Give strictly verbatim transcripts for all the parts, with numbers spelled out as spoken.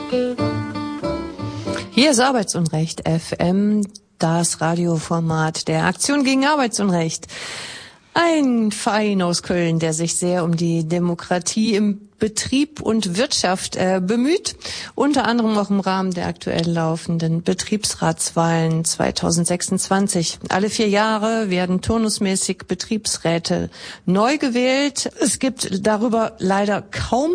Hier ist Arbeitsunrecht F M, das Radioformat der Aktion gegen Arbeitsunrecht. Ein Verein aus Köln, der sich sehr um die Demokratie im Betrieb und Wirtschaft äh, bemüht, unter anderem auch im Rahmen der aktuell laufenden Betriebsratswahlen zweitausendsechsundzwanzig. Alle vier Jahre werden turnusmäßig Betriebsräte neu gewählt. Es gibt darüber leider kaum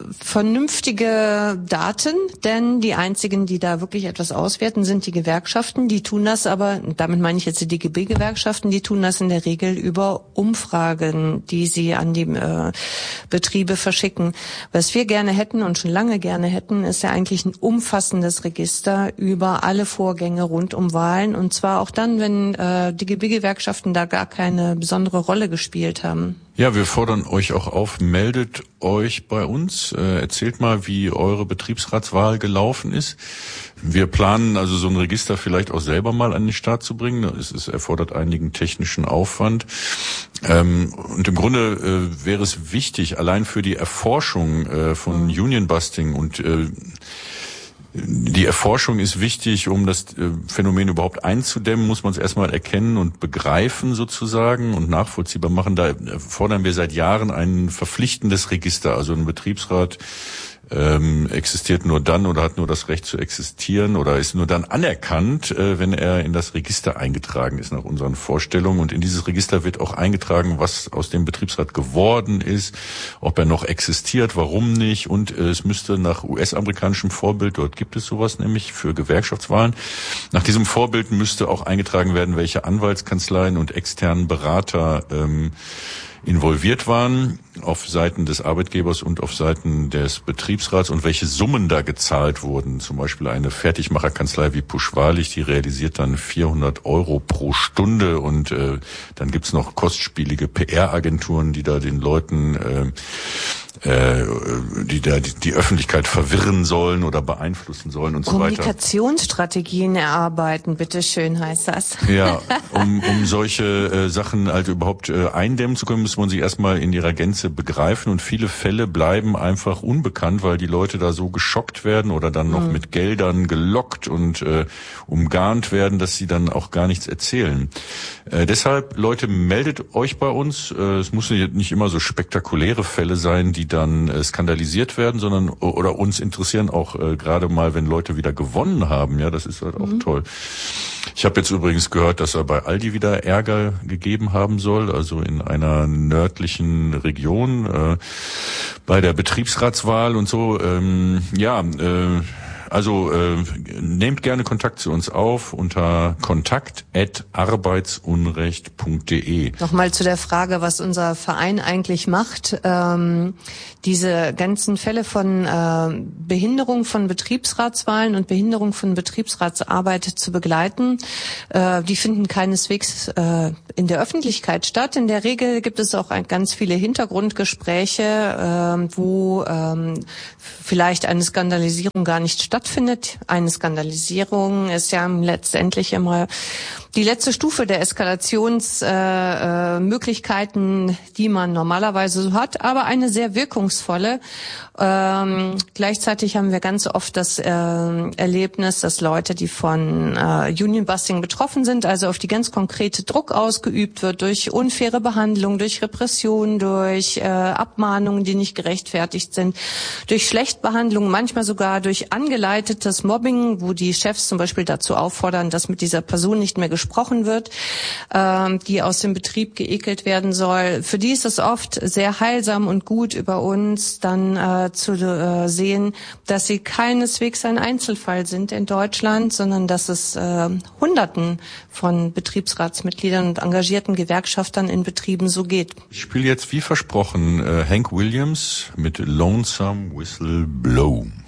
vernünftige Daten, denn die einzigen, die da wirklich etwas auswerten, sind die Gewerkschaften. Die tun das aber, damit meine ich jetzt die D G B-Gewerkschaften, die tun das in der Regel über Umfragen, die sie an die äh, Betriebe verschicken. Was wir gerne hätten und schon lange gerne hätten, ist ja eigentlich ein umfassendes Register über alle Vorgänge rund um Wahlen, und zwar auch dann, wenn äh, D G B-Gewerkschaften da gar keine besondere Rolle gespielt haben. Ja, wir fordern euch auch auf, meldet euch bei uns, äh, erzählt mal, wie eure Betriebsratswahl gelaufen ist. Wir planen also so ein Register vielleicht auch selber mal an den Start zu bringen. Es, es erfordert einigen technischen Aufwand. Ähm, und im Grunde äh, wäre es wichtig, allein für die Erforschung äh, von mhm. Union-Busting und äh, die Erforschung ist wichtig, um das Phänomen überhaupt einzudämmen, muss man es erstmal erkennen und begreifen sozusagen und nachvollziehbar machen. Da fordern wir seit Jahren ein verpflichtendes Register, also ein Betriebsrat ähm, existiert nur dann oder hat nur das Recht zu existieren oder ist nur dann anerkannt, äh, wenn er in das Register eingetragen ist nach unseren Vorstellungen. Und in dieses Register wird auch eingetragen, was aus dem Betriebsrat geworden ist, ob er noch existiert, warum nicht. Und äh, es müsste nach U S-amerikanischem Vorbild, dort gibt es sowas nämlich für Gewerkschaftswahlen, nach diesem Vorbild müsste auch eingetragen werden, welche Anwaltskanzleien und externen Berater ähm, involviert waren auf Seiten des Arbeitgebers und auf Seiten des Betriebsrats und welche Summen da gezahlt wurden. Zum Beispiel eine Fertigmacherkanzlei wie Pusch-Wahrlich, die realisiert dann vierhundert Euro pro Stunde, und äh, dann gibt's noch kostspielige P R-Agenturen, die da den Leuten äh, äh, die da die, die Öffentlichkeit verwirren sollen oder beeinflussen sollen und so weiter. Kommunikationsstrategien erarbeiten, bitteschön, heißt das. Ja, um, um solche äh, Sachen halt überhaupt äh, eindämmen zu können, muss man sie erstmal in ihrer Gänze begreifen, und viele Fälle bleiben einfach unbekannt, weil die Leute da so geschockt werden oder dann noch mhm. mit Geldern gelockt und äh, umgarnt werden, dass sie dann auch gar nichts erzählen. Äh, deshalb, Leute, meldet euch bei uns. Äh, es müssen nicht immer so spektakuläre Fälle sein, die dann äh, skandalisiert werden, sondern oder uns interessieren auch äh, gerade mal, wenn Leute wieder gewonnen haben. Ja, das ist halt auch mhm. toll. Ich habe jetzt übrigens gehört, dass er bei Aldi wieder Ärger gegeben haben soll, also in einer nördlichen Region äh, bei der Betriebsratswahl und so. Ähm, ja, äh, also äh, nehmt gerne Kontakt zu uns auf unter kontakt at arbeitsunrecht punkt de. Nochmal zu der Frage, was unser Verein eigentlich macht. Ähm, diese ganzen Fälle von äh, Behinderung von Betriebsratswahlen und Behinderung von Betriebsratsarbeit zu begleiten, äh, die finden keineswegs äh, in der Öffentlichkeit statt. In der Regel gibt es auch ein, ganz viele Hintergrundgespräche, äh, wo äh, vielleicht eine Skandalisierung gar nicht stattfindet. Stattfindet. Eine Skandalisierung ist ja letztendlich immer die letzte Stufe der Eskalationsmöglichkeiten, äh, die man normalerweise so hat, aber eine sehr wirkungsvolle. Ähm, gleichzeitig haben wir ganz oft das äh, Erlebnis, dass Leute, die von äh, Union-Busting betroffen sind, also auf die ganz konkrete Druck ausgeübt wird durch unfaire Behandlung, durch Repression, durch äh, Abmahnungen, die nicht gerechtfertigt sind, durch Schlechtbehandlung, manchmal sogar durch angeleitetes Mobbing, wo die Chefs zum Beispiel dazu auffordern, dass mit dieser Person nicht mehr gesprochen wird, äh, die aus dem Betrieb geekelt werden soll. Für die ist es oft sehr heilsam und gut, über uns dann äh, zu äh, sehen, dass sie keineswegs ein Einzelfall sind in Deutschland, sondern dass es äh, Hunderten von Betriebsratsmitgliedern und engagierten Gewerkschaftern in Betrieben so geht. Ich spiele jetzt wie versprochen äh, Hank Williams mit Lonesome Whistle Blow.